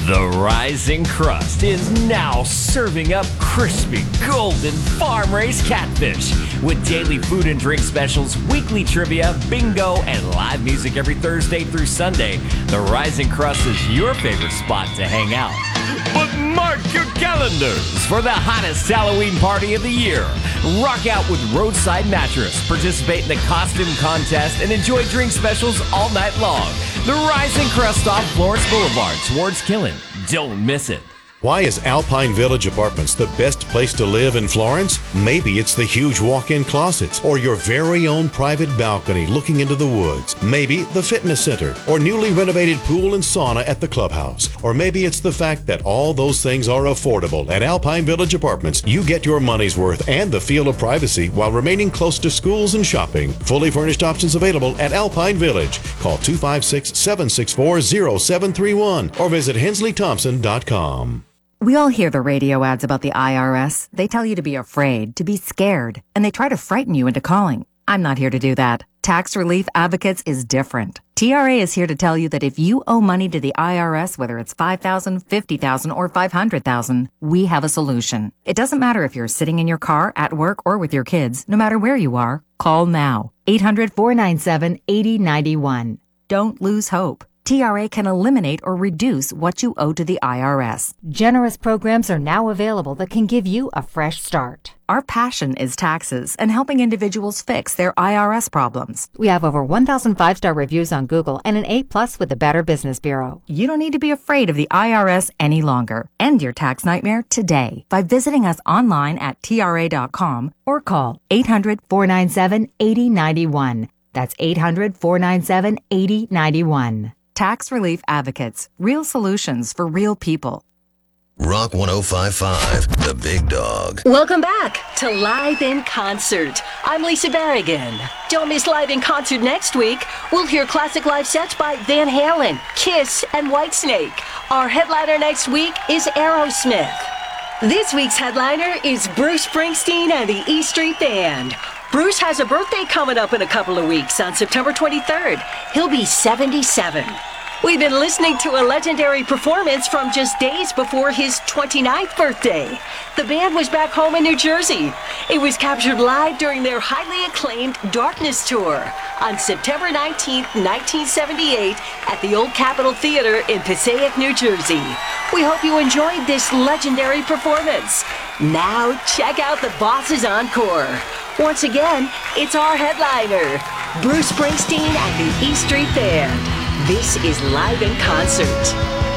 The Rising Crust is now serving up crispy, golden farm-raised catfish with daily food and drink specials, weekly trivia, bingo, and live music every Thursday through Sunday. The Rising Crust is your favorite spot to hang out. But mark your calendars for the hottest Halloween party of the year. Rock out with Roadside Mattress, participate in the costume contest, and enjoy drink specials all night long. The Rising Crust off Florence Boulevard towards Killen. Don't miss it. Why is Alpine Village Apartments the best place to live in Florence? Maybe it's the huge walk-in closets or your very own private balcony looking into the woods. Maybe the fitness center or newly renovated pool and sauna at the clubhouse. Or maybe it's the fact that all those things are affordable. At Alpine Village Apartments, you get your money's worth and the feel of privacy while remaining close to schools and shopping. Fully furnished options available at Alpine Village. Call 256-764-0731 or visit hensleythompson.com. We all hear the radio ads about the IRS. They tell you to be afraid, to be scared, and they try to frighten you into calling. I'm not here to do that. Tax Relief Advocates is different. TRA is here to tell you that if you owe money to the IRS, whether it's $5,000, $50,000, or $500,000, we have a solution. It doesn't matter if you're sitting in your car, at work, or with your kids. No matter where you are, call now. 800-497-8091. Don't lose hope. TRA can eliminate or reduce what you owe to the IRS. Generous programs are now available that can give you a fresh start. Our passion is taxes and helping individuals fix their IRS problems. We have over 1,000 5-star reviews on Google and an A+ with the Better Business Bureau. You don't need to be afraid of the IRS any longer. End your tax nightmare today by visiting us online at TRA.com or call 800-497-8091. That's 800-497-8091. Tax Relief Advocates. Real solutions for real people. Rock 105.5, The Big Dog. Welcome back to Live in Concert. I'm Lisa Barrigan. Don't miss Live in Concert next week. We'll hear classic live sets by Van Halen, Kiss, and Whitesnake. Our headliner next week is Aerosmith. This week's headliner is Bruce Springsteen and the E Street Band. Bruce has a birthday coming up in a couple of weeks on September 23rd. He'll be 77. We've been listening to a legendary performance from just days before his 29th birthday. The band was back home in New Jersey. It was captured live during their highly acclaimed Darkness Tour on September 19th, 1978 at the Old Capitol Theater in Passaic, New Jersey. We hope you enjoyed this legendary performance. Now check out the Boss's Encore. Once again, it's our headliner, Bruce Springsteen and the E Street Band. This is Live in Concert.